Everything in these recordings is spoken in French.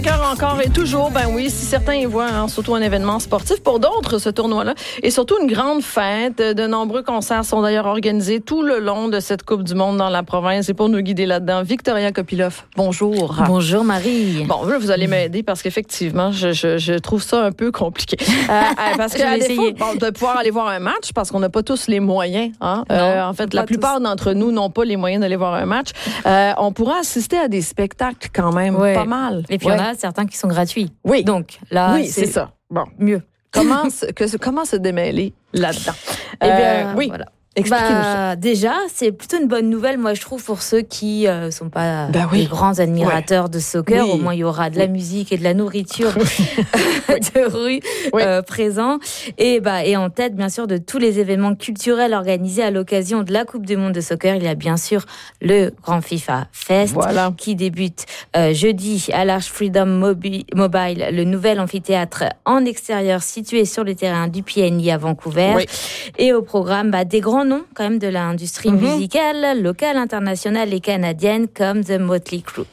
Encore et toujours, ben oui, si certains y voient surtout un événement sportif, pour d'autres, ce tournoi-là est surtout une grande fête. De nombreux concerts sont d'ailleurs organisés tout le long de cette Coupe du Monde dans la province. Et pour nous guider là-dedans, Victoria Kopilov, bonjour. Bonjour Marie. Bon, là, vous allez m'aider parce qu'effectivement, je trouve ça un peu compliqué. Parce que à défaut de pouvoir aller voir un match, parce qu'on n'a pas tous les moyens. Hein? Non, en fait, la plupart d'entre nous n'ont pas les moyens d'aller voir un match. On pourra assister à des spectacles quand même pas mal. Et puis il y en a certains qui sont gratuits. Oui. Donc là, c'est ça. Bon, mieux. Comment se démêler là-dedans? Eh bien, oui. Voilà. Expliquez-nous ça. Déjà, c'est plutôt une bonne nouvelle, moi, je trouve, pour ceux qui sont pas des grands admirateurs de soccer. Au moins, il y aura de la musique et de la nourriture de rue présents. Et en tête, bien sûr, de tous les événements culturels organisés à l'occasion de la Coupe du Monde de soccer, il y a bien sûr le Grand FIFA Fest qui débute jeudi à l'Arch Freedom Mobile, le nouvel amphithéâtre en extérieur situé sur le terrain du PNI à Vancouver. Oui. Et au programme, des grands noms quand même de l'industrie musicale, locale, internationale et canadienne comme The Motley Crue.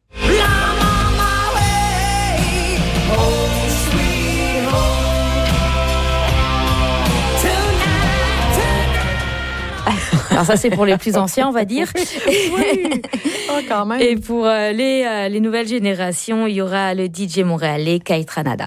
Alors ça, c'est pour les plus anciens, on va dire. Oui. Oh, quand même. Et pour les nouvelles générations, il y aura le DJ montréalais Kate Ranada.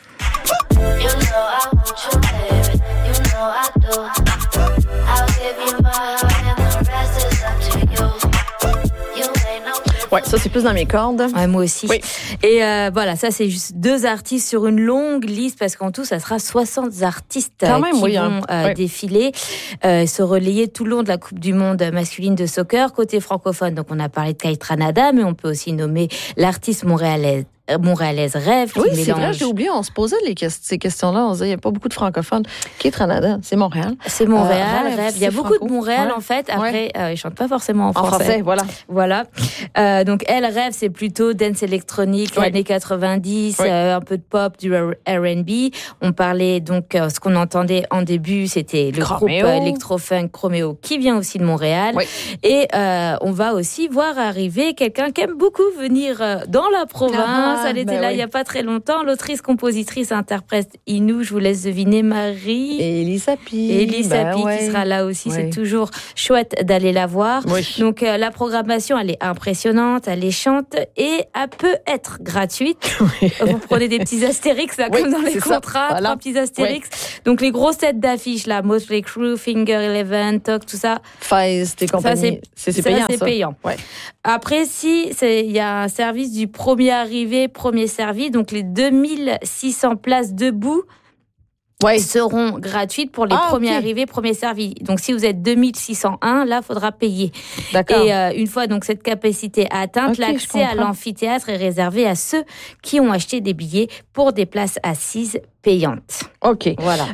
Ouais, ça c'est plus dans mes cordes. Ouais, moi aussi. Oui. Et voilà, ça c'est juste 2 artistes sur une longue liste parce qu'en tout ça sera 60 artistes qui vont défiler, se relayer tout le long de la Coupe du Monde masculine de soccer côté francophone. Donc on a parlé de Kate Ranada, mais on peut aussi nommer l'artiste montréalaise Rêve. Oui, c'est vrai, j'ai oublié, on se posait ces questions-là, on se disait, il n'y a pas beaucoup de francophones. Kate Ranada, c'est Montréal. C'est Montréal, Rêve. Il y a beaucoup de Montréal, en fait. Après, ils ne chantent pas forcément en français. Voilà. Donc, elle, Rêve, c'est plutôt dance électronique, années 90, un peu de pop, du R&B. On parlait donc, ce qu'on entendait en début, c'était le groupe électro-funk Chromeo, qui vient aussi de Montréal. Oui. Et on va aussi voir arriver quelqu'un qui aime beaucoup venir dans la province. Elle était là il n'y a pas très longtemps. L'autrice, compositrice, interprète Inou, je vous laisse deviner, Marie. Et Elisa Pi. Qui sera là aussi. Oui. C'est toujours chouette d'aller la voir. Oui. Donc la programmation, elle est impressionnante, alléchante et elle peut être gratuite. Oui. Vous prenez des petits astérix, là, comme dans les contrats, 3 petits astérix. Oui. Donc les grosses têtes d'affiches, là, Motley Crue, Finger Eleven, Talk, tout ça. Feist et compagnie. C'est payant, c'est payant. Ouais. Après, il y a un service du premier arrivé, premier servi, donc les 2600 places debout seront gratuites pour les premiers arrivés, premiers servis. Donc, si vous êtes 2601, là, il faudra payer. D'accord. Et une fois donc cette capacité atteinte, l'accès à l'amphithéâtre est réservé à ceux qui ont acheté des billets pour des places assises payantes. OK. Voilà.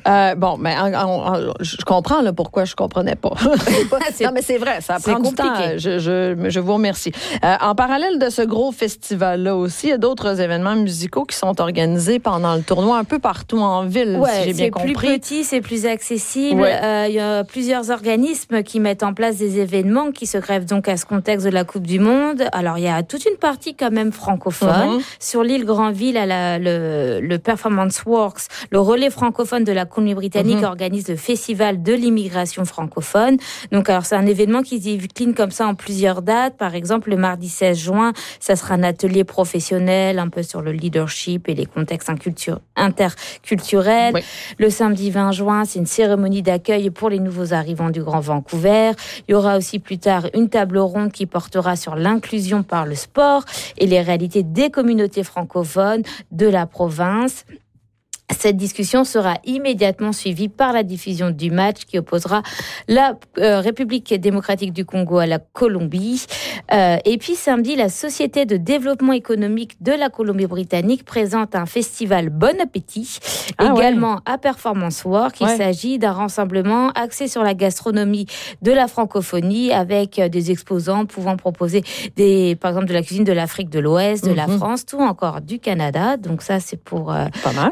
Je comprends là, pourquoi je ne comprenais pas. Non, mais c'est vrai, ça prend du temps. Je vous remercie. En parallèle de ce gros festival-là aussi, il y a d'autres événements musicaux qui sont organisés pendant le tournoi un peu partout en ville, si j'ai bien compris. C'est plus petit, c'est plus accessible. Il y a plusieurs organismes qui mettent en place des événements qui se greffent donc à ce contexte de la Coupe du Monde. Alors, il y a toute une partie quand même francophone. Sur l'île Granville, le Performance Works, le relais francophone de la Colombie-Britannique organise le Festival de l'immigration francophone. Donc, alors, c'est un événement qui se décline comme ça en plusieurs dates. Par exemple, le mardi 16 juin, ça sera un atelier professionnel un peu sur le leadership et les contextes interculturels. Oui. Le samedi 20 juin, c'est une cérémonie d'accueil pour les nouveaux arrivants du Grand Vancouver. Il y aura aussi plus tard une table ronde qui portera sur l'inclusion par le sport et les réalités des communautés francophones de la province. Cette discussion sera immédiatement suivie par la diffusion du match qui opposera la République démocratique du Congo à la Colombie. Et puis samedi, la Société de développement économique de la Colombie-Britannique présente un festival Bon Appétit, également à Performance Work. Il s'agit d'un rassemblement axé sur la gastronomie de la francophonie avec des exposants pouvant proposer par exemple de la cuisine de l'Afrique de l'Ouest, de la France, tout encore du Canada. Donc ça, c'est pour les épicurieux.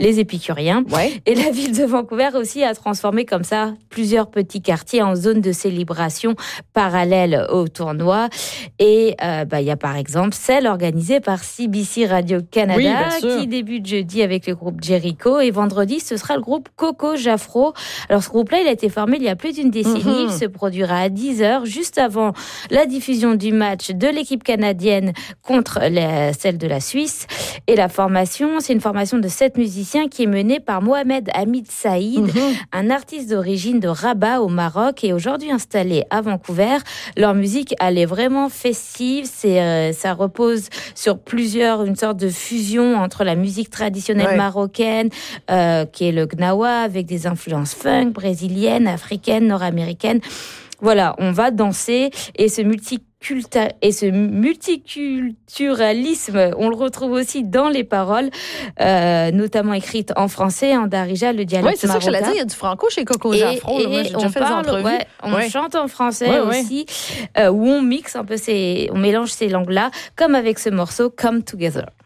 épicurien. Ouais. Et la ville de Vancouver aussi a transformé comme ça plusieurs petits quartiers en zones de célébration parallèles au tournoi. Et il y a par exemple celle organisée par CBC Radio-Canada qui débute jeudi avec le groupe Jericho et vendredi ce sera le groupe Coco Jafro. Alors ce groupe-là il a été formé il y a plus d'une décennie, il se produira à 10h juste avant la diffusion du match de l'équipe canadienne contre celle de la Suisse. Et la formation, c'est une formation de 7 musiciens qui est menée par Mohamed Hamid Saïd, un artiste d'origine de Rabat au Maroc et aujourd'hui installé à Vancouver. Leur musique, elle est vraiment festive. Ça repose sur une sorte de fusion entre la musique traditionnelle marocaine, qui est le gnawa, avec des influences funk, brésiliennes, africaines, nord-américaines. Voilà, on va danser et ce multiculturalisme, on le retrouve aussi dans les paroles, notamment écrites en français, en darija, le dialecte marocain. Oui, c'est ça que j'allais dire, il y a du franco chez Coco Jafro. Moi, j'ai déjà fait des entrevues. On chante en français aussi, où on mixe un peu on mélange ces langues-là, comme avec ce morceau Come Together.